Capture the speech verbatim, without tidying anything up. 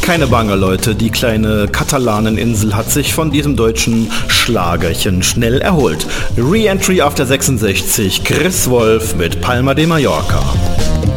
Keine Bange, Leute, die kleine Katalaneninsel hat sich von diesem deutschen Schlagerchen schnell erholt. Re-Entry auf der sechsundsechzig, Chris Wolf mit Palma de Mallorca.